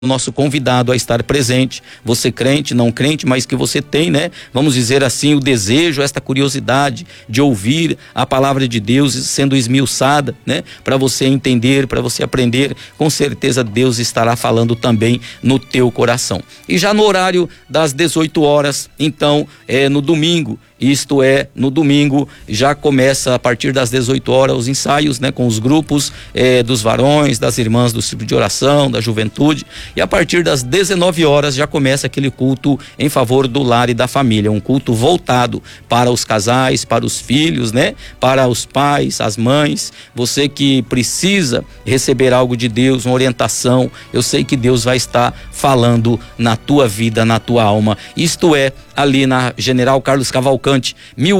nosso convidado a estar presente, você crente, não crente, mas que você tem, né? Vamos dizer assim, o desejo, esta curiosidade de ouvir a palavra de Deus sendo esmiuçada, né? Para você entender, para você aprender, com certeza Deus estará falando também no teu coração. E já no horário das 18 horas, então, no domingo, isto é, no domingo, já começa a partir das 18 horas os ensaios, né? Com os grupos dos varões, das irmãs do ciclo de oração, da juventude, e a partir das 19 horas já começa aquele culto em favor do lar e da família, um culto voltado para os casais, para os filhos, né? Para os pais, as mães, você que precisa receber algo de Deus, uma orientação, eu sei que Deus vai estar falando na tua vida, na tua alma, isto é, ali na General Carlos Cavalcante,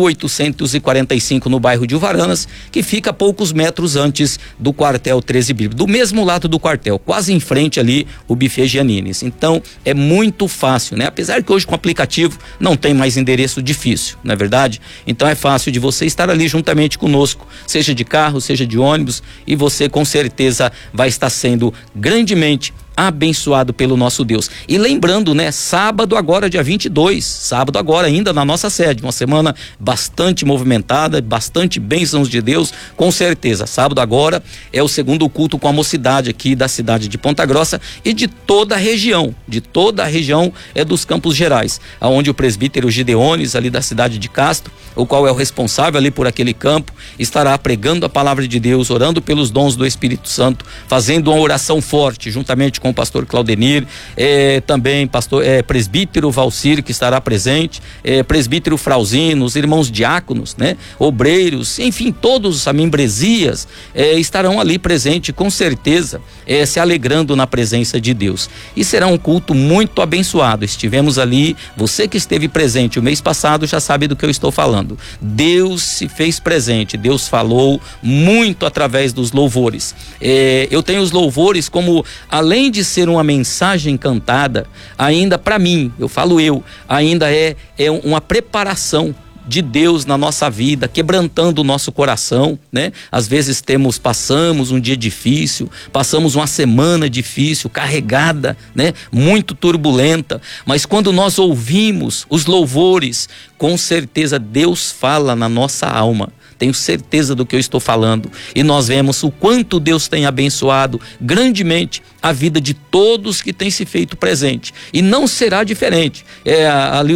1845, no bairro de Uvaranas, que fica a poucos metros antes do quartel 13 Bíblico, do mesmo lado do quartel, quase em frente ali o Buffet Giannini's. Então é muito fácil, né? Apesar que hoje com o aplicativo não tem mais endereço difícil, não é verdade? Então é fácil de você estar ali juntamente conosco, seja de carro, seja de ônibus, e você com certeza vai estar sendo grandemente abençoado pelo nosso Deus. E lembrando, né, sábado agora, dia 22, sábado agora ainda na nossa sede, uma semana bastante movimentada, bastante bênçãos de Deus, com certeza. Sábado agora é o segundo culto com a mocidade aqui da cidade de Ponta Grossa e de toda a região dos Campos Gerais, aonde o presbítero Gideones, ali da cidade de Castro, o qual é o responsável ali por aquele campo, estará pregando a palavra de Deus, orando pelos dons do Espírito Santo, fazendo uma oração forte, juntamente com o pastor Claudenir, também presbítero Valcir, que estará presente, presbítero Frauzino, os irmãos diáconos, né? Obreiros, enfim, todos as membresias estarão ali presentes, com certeza, se alegrando na presença de Deus. E será um culto muito abençoado. Estivemos ali, você que esteve presente o mês passado já sabe do que eu estou falando. Deus se fez presente, Deus falou muito através dos louvores. Eu tenho os louvores como, além de ser uma mensagem cantada, ainda para mim, ainda é uma preparação de Deus na nossa vida, quebrantando o nosso coração, né? Às vezes passamos um dia difícil, passamos uma semana difícil, carregada, né? Muito turbulenta, mas quando nós ouvimos os louvores, com certeza Deus fala na nossa alma. Tenho certeza do que eu estou falando, e nós vemos o quanto Deus tem abençoado grandemente a vida de todos que têm se feito presente, e não será diferente. Ali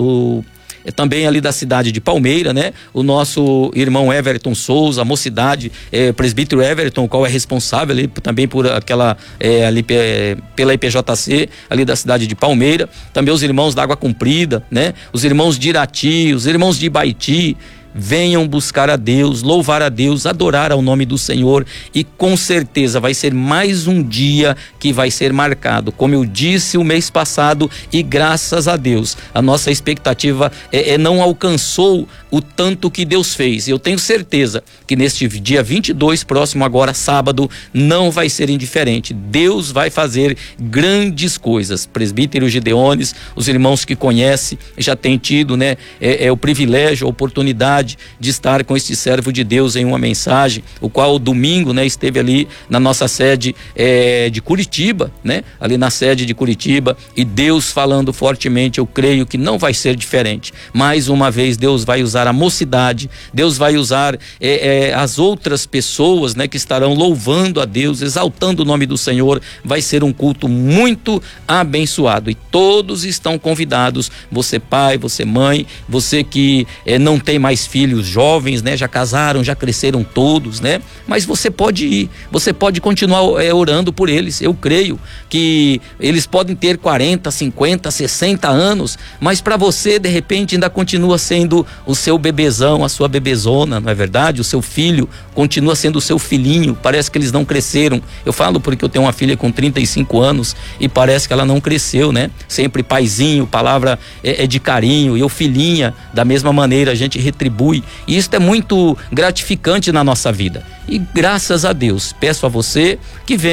também ali da cidade de Palmeira, né? O nosso irmão Everton Souza, a mocidade, presbítero Everton, o qual é responsável ali também por aquela, pela IPJC, ali da cidade de Palmeira, também os irmãos da Água Comprida, né? Os irmãos de Irati, os irmãos de Ibaiti, venham buscar a Deus, louvar a Deus, adorar ao nome do Senhor, e com certeza vai ser mais um dia que vai ser marcado, como eu disse o mês passado, e graças a Deus, a nossa expectativa não alcançou o tanto que Deus fez. Eu tenho certeza que neste dia 22, próximo agora, sábado, não vai ser indiferente. Deus vai fazer grandes coisas. Presbítero Gideones, os irmãos que conhecem, já têm tido, né, o privilégio, a oportunidade de estar com este servo de Deus em uma mensagem, o qual domingo, né, esteve ali na nossa sede de Curitiba, né, ali na sede de Curitiba, e Deus falando fortemente. Eu creio que não vai ser diferente. Mais uma vez Deus vai usar a mocidade, Deus vai usar as outras pessoas, né, que estarão louvando a Deus, exaltando o nome do Senhor. Vai ser um culto muito abençoado, e todos estão convidados, você pai, você mãe, você que não tem mais filhos jovens, né? Já casaram, já cresceram todos, né? Mas você pode ir, você pode continuar orando por eles. Eu creio que eles podem ter 40, 50, 60 anos, mas para você, de repente, ainda continua sendo o seu bebezão, a sua bebezona, não é verdade? O seu filho continua sendo o seu filhinho, parece que eles não cresceram. Eu falo porque eu tenho uma filha com 35 anos e parece que ela não cresceu, né? Sempre paizinho, palavra de carinho, e eu filhinha, da mesma maneira a gente retribui, e isso é muito gratificante na nossa vida. E graças a Deus, peço a você que venha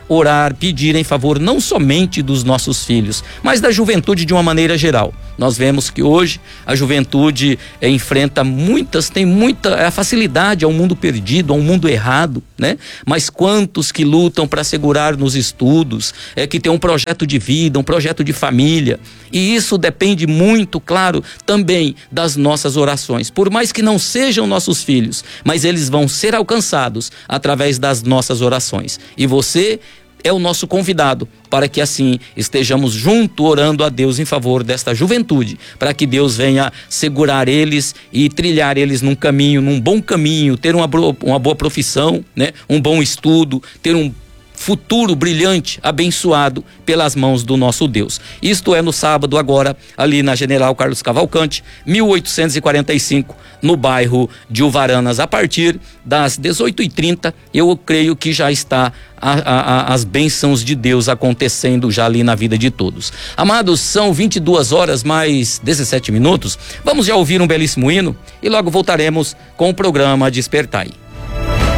orar, pedir em favor não somente dos nossos filhos, mas da juventude de uma maneira geral. Nós vemos que hoje a juventude tem muita facilidade ao mundo perdido, ao mundo errado, né? Mas quantos que lutam para segurar nos estudos, que tem um projeto de vida, um projeto de família, e isso depende muito, claro, também das nossas orações. Por mais que não sejam nossos filhos, mas eles vão ser alcançados através das nossas orações. E você é o nosso convidado para que assim estejamos juntos orando a Deus em favor desta juventude, para que Deus venha segurar eles e trilhar eles num caminho, num bom caminho, ter uma boa profissão, né? Um bom estudo, ter um futuro brilhante, abençoado pelas mãos do nosso Deus. Isto é no sábado agora, ali na General Carlos Cavalcante, 1845, no bairro de Uvaranas, a partir das 18h30, eu creio que já está as bênçãos de Deus acontecendo já ali na vida de todos. Amados, são 22 horas mais 17 minutos, vamos já ouvir um belíssimo hino e logo voltaremos com o programa Despertai.